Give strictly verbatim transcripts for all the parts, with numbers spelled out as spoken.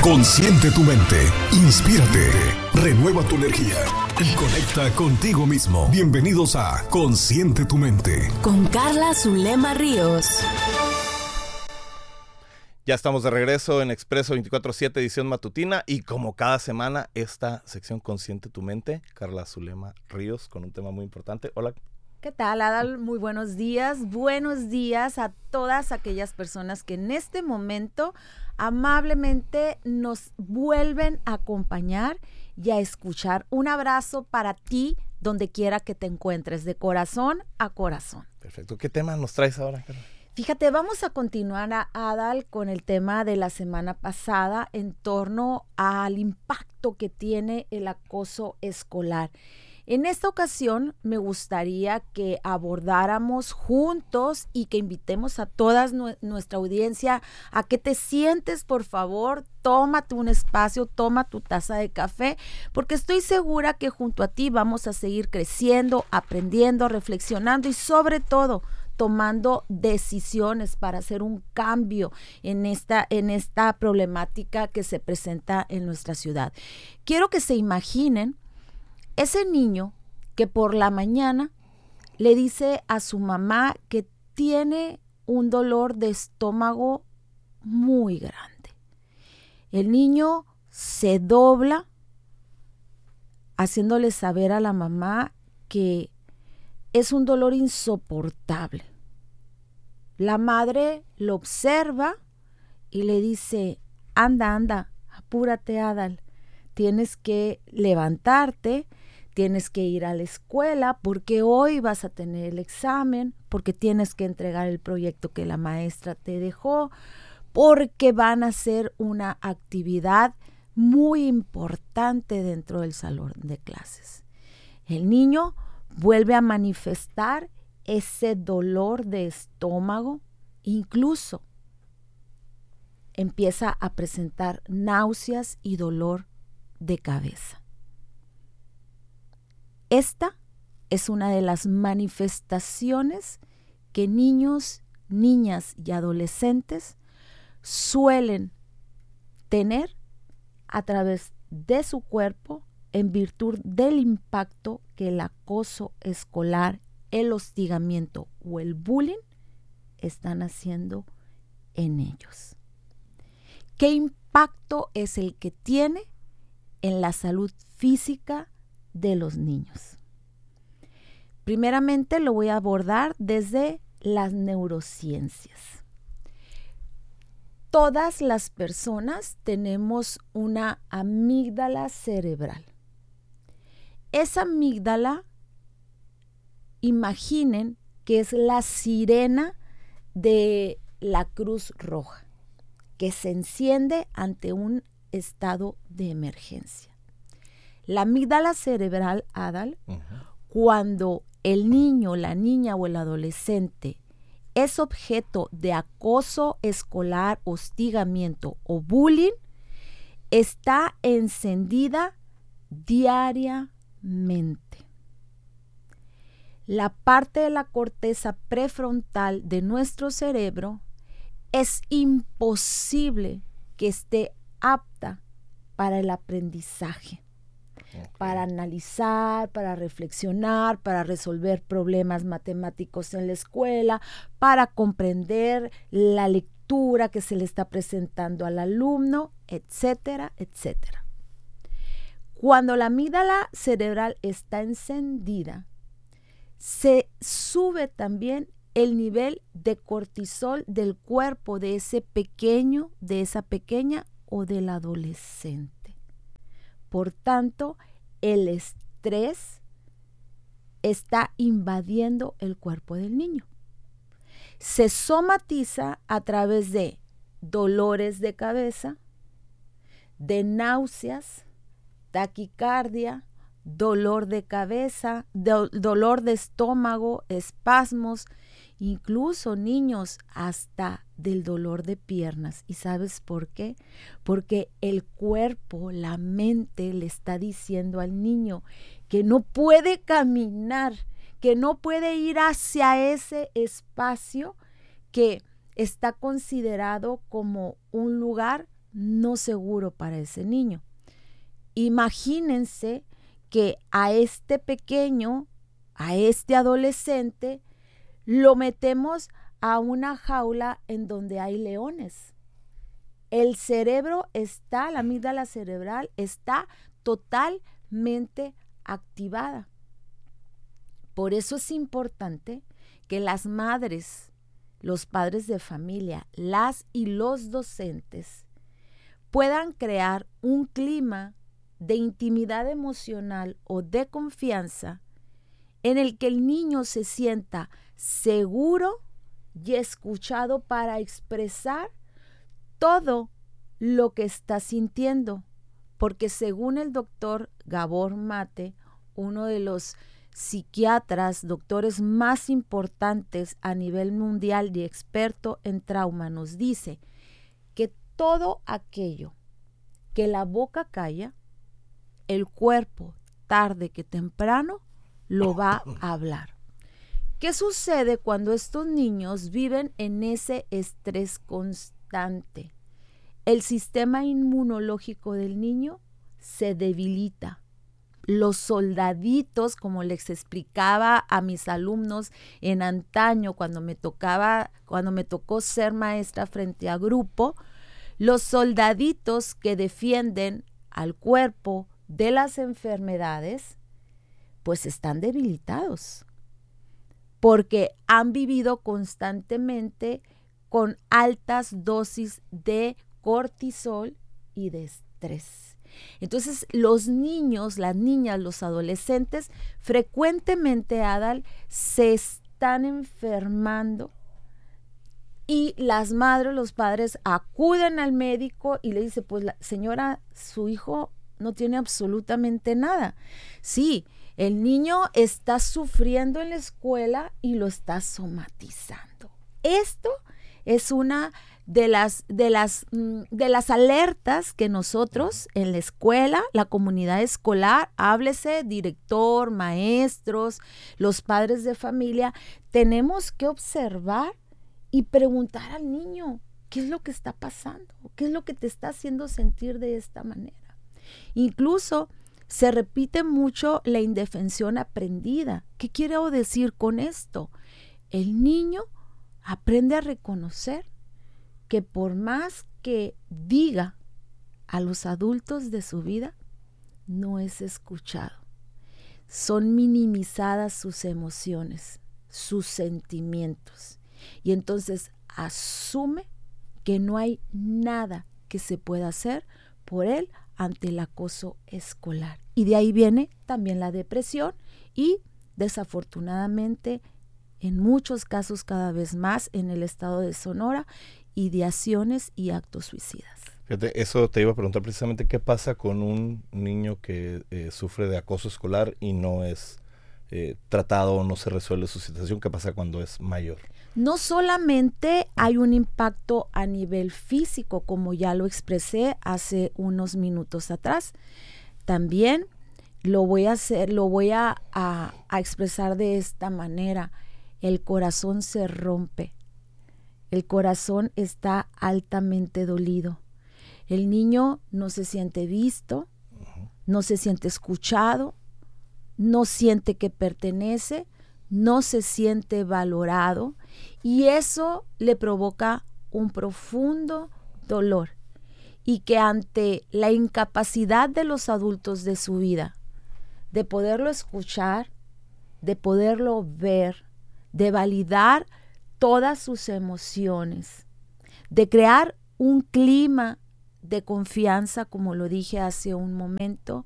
Consciente tu mente, inspírate, renueva tu energía y conecta contigo mismo. Bienvenidos a Consciente tu mente. Con Carla Zulema Ríos. Ya estamos de regreso en Expreso veinticuatro siete, edición matutina, y como cada semana, esta sección Consciente tu mente, Carla Zulema Ríos, con un tema muy importante. Hola. ¿Qué tal, Adal? Muy buenos días. Buenos días a todas aquellas personas que en este momento amablemente nos vuelven a acompañar y a escuchar. Un abrazo para ti, donde quiera que te encuentres, de corazón a corazón. Perfecto. ¿Qué tema nos traes ahora, Carla? Fíjate, vamos a continuar, a Adal, con el tema de la semana pasada en torno al impacto que tiene el acoso escolar. En esta ocasión me gustaría que abordáramos juntos y que invitemos a toda nu- nuestra audiencia a que te sientes, por favor, tómate un espacio, toma tu taza de café, porque estoy segura que junto a ti vamos a seguir creciendo, aprendiendo, reflexionando y sobre todo tomando decisiones para hacer un cambio en esta, en esta problemática que se presenta en nuestra ciudad. Quiero que se imaginen ese niño que por la mañana le dice a su mamá que tiene un dolor de estómago muy grande. El niño se dobla haciéndole saber a la mamá que es un dolor insoportable. La madre lo observa y le dice: anda, anda, apúrate, Adal, tienes que levantarte, tienes que ir a la escuela porque hoy vas a tener el examen, porque tienes que entregar el proyecto que la maestra te dejó, porque van a hacer una actividad muy importante dentro del salón de clases. El niño vuelve a manifestar ese dolor de estómago, incluso empieza a presentar náuseas y dolor de cabeza. Esta es una de las manifestaciones que niños, niñas y adolescentes suelen tener a través de su cuerpo en virtud del impacto que el acoso escolar, el hostigamiento o el bullying están haciendo en ellos. ¿Qué impacto es el que tiene en la salud física de los niños? Primeramente lo voy a abordar desde las neurociencias. Todas las personas tenemos una amígdala cerebral. Esa amígdala, imaginen que es la sirena de la Cruz Roja, que se enciende ante un estado de emergencia. La amígdala cerebral, Adal, uh-huh. Cuando el niño, la niña o el adolescente es objeto de acoso escolar, hostigamiento o bullying, está encendida diariamente. La parte de la corteza prefrontal de nuestro cerebro es imposible que esté apta para el aprendizaje. Okay. Para analizar, para reflexionar, para resolver problemas matemáticos en la escuela, para comprender la lectura que se le está presentando al alumno, etcétera, etcétera. Cuando la amígdala cerebral está encendida, se sube también el nivel de cortisol del cuerpo de ese pequeño, de esa pequeña o del adolescente. Por tanto, el estrés está invadiendo el cuerpo del niño. Se somatiza a través de dolores de cabeza, de náuseas, taquicardia, dolor de cabeza, do- dolor de estómago, espasmos, incluso niños hasta del dolor de piernas. ¿Y sabes por qué? Porque el cuerpo, la mente le está diciendo al niño que no puede caminar, que no puede ir hacia ese espacio que está considerado como un lugar no seguro para ese niño. Imagínense que a este pequeño, a este adolescente, lo metemos a una jaula en donde hay leones. El cerebro está, la amígdala cerebral está totalmente activada. Por eso es importante que las madres, los padres de familia, las y los docentes puedan crear un clima de intimidad emocional o de confianza en el que el niño se sienta seguro y escuchado para expresar todo lo que está sintiendo, porque según el doctor Gabor Mate, uno de los psiquiatras, doctores más importantes a nivel mundial y experto en trauma, nos dice que todo aquello que la boca calla, el cuerpo tarde que temprano lo va a hablar. ¿Qué sucede cuando estos niños viven en ese estrés constante? El sistema inmunológico del niño se debilita. Los soldaditos, como les explicaba a mis alumnos en antaño cuando me tocaba, cuando me tocó ser maestra frente a grupo, los soldaditos que defienden al cuerpo de las enfermedades, pues están debilitados, porque han vivido constantemente con altas dosis de cortisol y de estrés. Entonces, los niños, las niñas, los adolescentes, frecuentemente, Adal, se están enfermando y las madres, los padres acuden al médico y le dicen, pues la señora, su hijo no tiene absolutamente nada. Sí, el niño está sufriendo en la escuela y lo está somatizando. Esto es una de las, de las, de las alertas que nosotros en la escuela, la comunidad escolar, háblese director, maestros, los padres de familia, tenemos que observar y preguntar al niño, ¿qué es lo que está pasando? ¿Qué es lo que te está haciendo sentir de esta manera? Incluso se repite mucho la indefensión aprendida. ¿Qué quiero decir con esto? El niño aprende a reconocer que por más que diga a los adultos de su vida, no es escuchado. Son minimizadas sus emociones, sus sentimientos. Y entonces asume que no hay nada que se pueda hacer por él ante el acoso escolar. Y de ahí viene también la depresión y, desafortunadamente, en muchos casos cada vez más en el estado de Sonora, ideaciones y actos suicidas. Fíjate, eso te iba a preguntar precisamente, ¿qué pasa con un niño que eh, sufre de acoso escolar y no es eh, tratado o no se resuelve su situación? ¿Qué pasa cuando es mayor? No solamente hay un impacto a nivel físico, como ya lo expresé hace unos minutos atrás, también lo voy a hacer, lo voy a, a, a expresar de esta manera. El corazón se rompe, el corazón está altamente dolido. El niño no se siente visto, uh-huh. no se siente escuchado, no siente que pertenece, no se siente valorado y eso le provoca un profundo dolor y que ante la incapacidad de los adultos de su vida de poderlo escuchar, de poderlo ver, de validar todas sus emociones, de crear un clima de confianza, como lo dije hace un momento,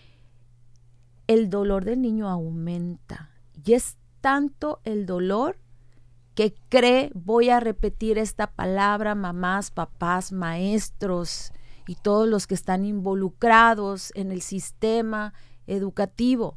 el dolor del niño aumenta y es tanto el dolor que cree, voy a repetir esta palabra, mamás, papás, maestros y todos los que están involucrados en el sistema educativo.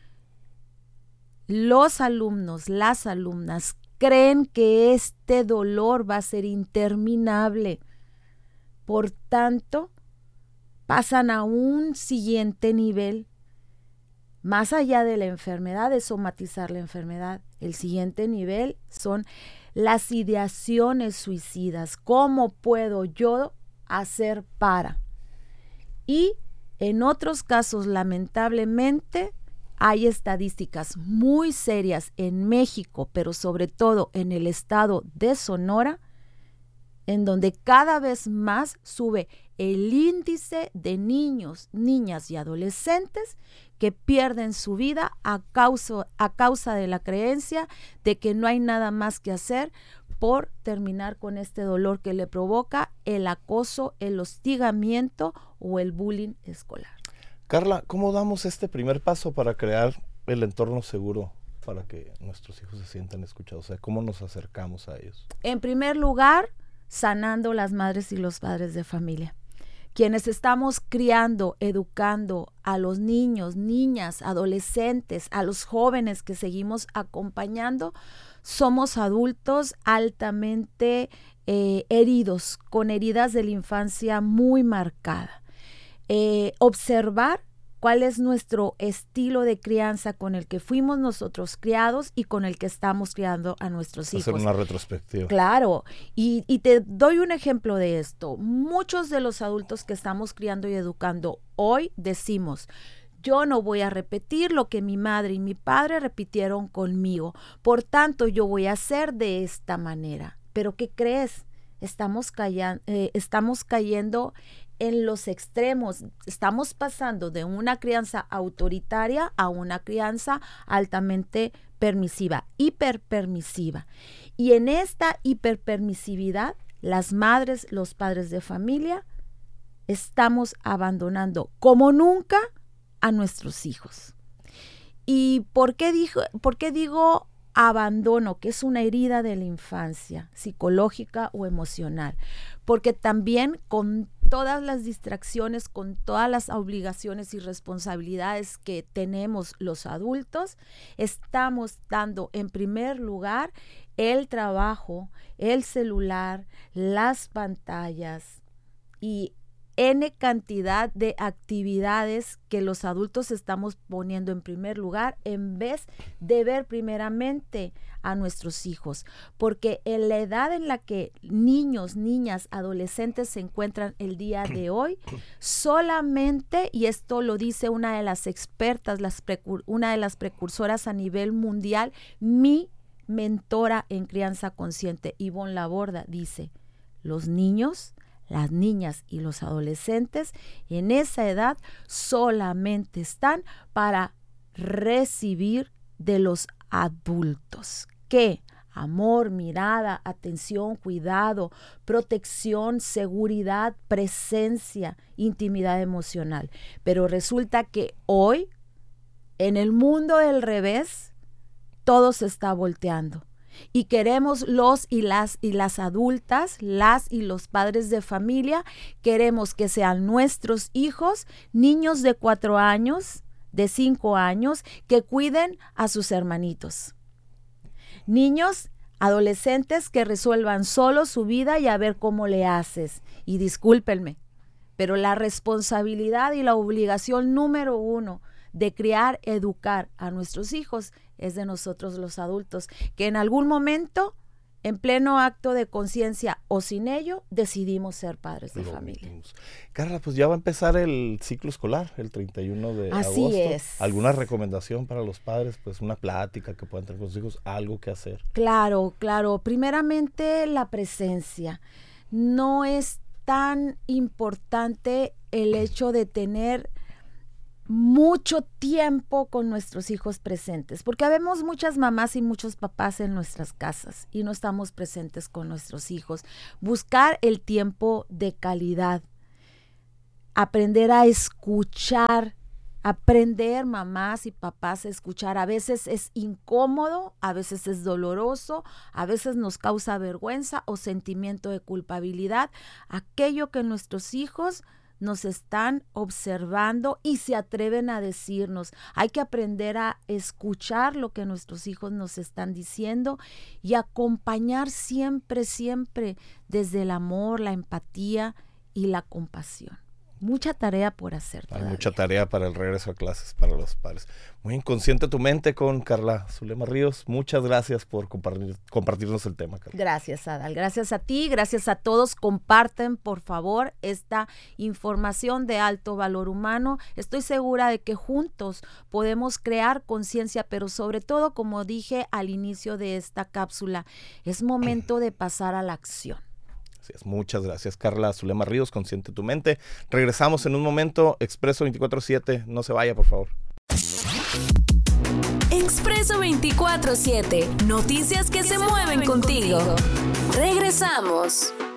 Los alumnos, las alumnas creen que este dolor va a ser interminable. Por tanto, pasan a un siguiente nivel. Más allá de la enfermedad, de somatizar la enfermedad, el siguiente nivel son las ideaciones suicidas. ¿Cómo puedo yo hacer para. Y en otros casos, lamentablemente, hay estadísticas muy serias en México, pero sobre todo en el estado de Sonora, en donde cada vez más sube el índice de niños, niñas y adolescentes que pierden su vida a causa, a causa de la creencia de que no hay nada más que hacer por terminar con este dolor que le provoca el acoso, el hostigamiento o el bullying escolar. Carla, ¿cómo damos este primer paso para crear el entorno seguro para que nuestros hijos se sientan escuchados? O sea, ¿cómo nos acercamos a ellos? En primer lugar, sanando las madres y los padres de familia. Quienes estamos criando, educando a los niños, niñas, adolescentes, a los jóvenes que seguimos acompañando, somos adultos altamente eh, heridos, con heridas de la infancia muy marcada. Eh, observar cuál es nuestro estilo de crianza con el que fuimos nosotros criados y con el que estamos criando a nuestros hijos. Hacer una retrospectiva. Claro, y, y te doy un ejemplo de esto. Muchos de los adultos que estamos criando y educando hoy decimos: yo no voy a repetir lo que mi madre y mi padre repitieron conmigo, por tanto yo voy a hacer de esta manera. ¿Pero qué crees? Estamos, calla- eh, estamos cayendo en los extremos, estamos pasando de una crianza autoritaria a una crianza altamente permisiva, hiperpermisiva. Y en esta hiperpermisividad, las madres, los padres de familia, estamos abandonando como nunca a nuestros hijos. ¿Y por qué digo, por qué digo abandono, que es una herida de la infancia, psicológica o emocional? Porque también con todas las distracciones, con todas las obligaciones y responsabilidades que tenemos los adultos, estamos dando en primer lugar el trabajo, el celular, las pantallas y N cantidad de actividades que los adultos estamos poniendo en primer lugar en vez de ver primeramente a nuestros hijos. Porque en la edad en la que niños, niñas, adolescentes se encuentran el día de hoy, solamente, y esto lo dice una de las expertas, las precur- una de las precursoras a nivel mundial, mi mentora en crianza consciente, Ivonne Laborda, dice: los niños, las niñas y los adolescentes en esa edad solamente están para recibir de los adultos. ¿Qué? Amor, mirada, atención, cuidado, protección, seguridad, presencia, intimidad emocional. Pero resulta que hoy, en el mundo del revés, todo se está volteando. Y queremos los y las y las adultas, las y los padres de familia, queremos que sean nuestros hijos, niños de cuatro años, de cinco años, que cuiden a sus hermanitos. Niños, adolescentes que resuelvan solo su vida y a ver cómo le haces. Y discúlpenme, pero la responsabilidad y la obligación número uno de criar, educar a nuestros hijos es de nosotros los adultos, que en algún momento, en pleno acto de conciencia o sin ello, decidimos ser padres de Lo familia. metimos. Carla, pues ya va a empezar el ciclo escolar, el treinta y uno de Así agosto. es. ¿Alguna recomendación para los padres? Pues una plática que puedan tener con sus hijos, algo que hacer. Claro, claro. Primeramente, la presencia. No es tan importante el hecho de tener mucho tiempo con nuestros hijos presentes, porque habemos muchas mamás y muchos papás en nuestras casas y no estamos presentes con nuestros hijos. Buscar el tiempo de calidad, aprender a escuchar, aprender mamás y papás a escuchar. A veces es incómodo, a veces es doloroso, a veces nos causa vergüenza o sentimiento de culpabilidad, aquello que nuestros hijos nos están observando y se atreven a decirnos. Hay que aprender a escuchar lo que nuestros hijos nos están diciendo y acompañar siempre, siempre desde el amor, la empatía y la compasión. mucha tarea por hacer Hay todavía. mucha tarea para el regreso a clases para los padres. Muy inconsciente tu mente con Carla Zulema Ríos. Muchas gracias por compartir, compartirnos el tema, Carla. Gracias, Adal. Gracias a ti, gracias a todos. Comparten, por favor, esta información de alto valor humano. Estoy segura de que juntos podemos crear conciencia, pero sobre todo, como dije al inicio de esta cápsula, es momento de pasar a la acción. Así es, muchas gracias, Carla Zulema Ríos, Consciente tu mente. Regresamos en un momento. Expreso veinticuatro siete, no se vaya, por favor. Expreso veinticuatro siete, noticias que se mueven contigo. Regresamos.